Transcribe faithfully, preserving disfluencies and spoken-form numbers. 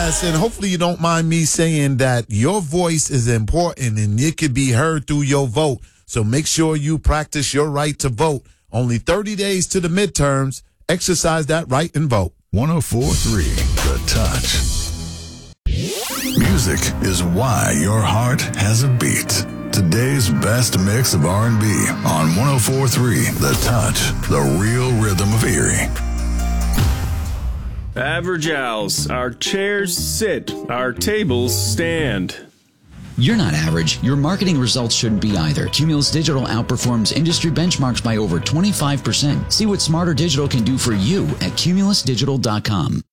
Yes, and hopefully you don't mind me saying that your voice is important and it could be heard through your vote. So make sure you practice your right to vote. Only thirty days to the midterms. Exercise that right and vote. one oh four point three The Touch. Music is why your heart has a beat. Today's best mix of R and B on one oh four point three The Touch, the real rhythm of Erie. Average Owls. Our chairs sit, our tables stand. You're not average. Your marketing results shouldn't be either. Cumulus Digital outperforms industry benchmarks by over twenty-five percent. See what Smarter Digital can do for you at cumulus digital dot com.